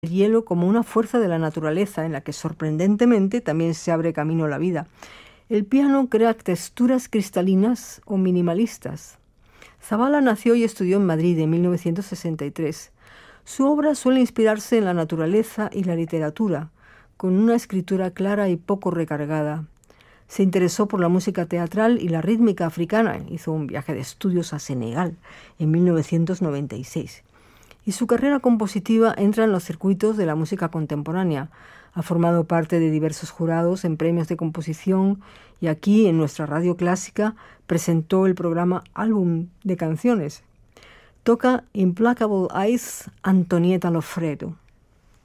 el hielo como una fuerza de la naturaleza en la que sorprendentemente también se abre camino la vida. El piano crea texturas cristalinas o minimalistas. Zabala nació y estudió en Madrid en 1963. Su obra suele inspirarse en la naturaleza y la literatura, con una escritura clara y poco recargada. Se interesó por la música teatral y la rítmica africana. Hizo un viaje de estudios a Senegal en 1996. Y su carrera compositiva entra en los circuitos de la música contemporánea. Ha formado parte de diversos jurados en premios de composición y aquí, en nuestra radio clásica, presentó el programa Álbum de Canciones. Toca Implacable Eyes, Antonietta Loffredo.